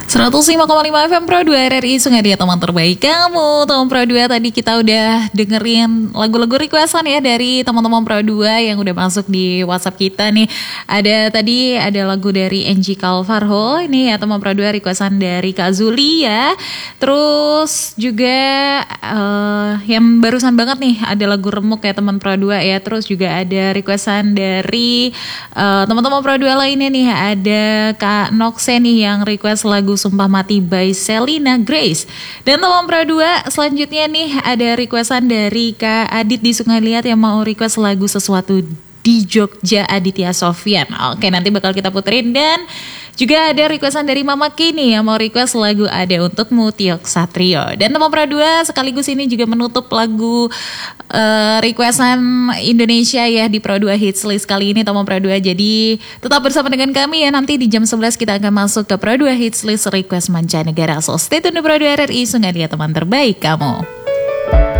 105,5 FM Pro 2 RRI Sungai Dia, teman terbaik kamu. Teman Pro 2, tadi kita udah dengerin lagu-lagu requestan ya dari teman-teman Pro 2 yang udah masuk di WhatsApp kita nih. Ada lagu dari Angie Calvarho. Ini ya teman Pro 2, requestan dari Kak Zuli ya. Terus juga yang barusan banget nih ada lagu Remuk ya teman Pro 2 ya. Terus juga ada requestan dari teman-teman Pro 2 lainnya nih. Ada Kak Nokse nih yang request lagu Sumpah Mati by Selina Grace. Dan teman Pro 2 selanjutnya nih ada requestan dari Kak Adit di Sungai Liat yang mau request lagu Sesuatu di Jogja Aditya Sofyan. Oke, nanti bakal kita puterin. Dan juga ada requestan dari Mama Kini yang mau request lagu Ada Untukmu Tio Satrio. Dan teman Pro 2 sekaligus ini juga menutup lagu requestan Indonesia ya di Pro 2 Hits List kali ini teman Pro 2. Jadi tetap bersama dengan kami ya, nanti di jam 11 kita akan masuk ke Pro 2 Hits List Request Mancanegara. So stay tune di Pro 2 RRI Sungai Dia, teman terbaik kamu.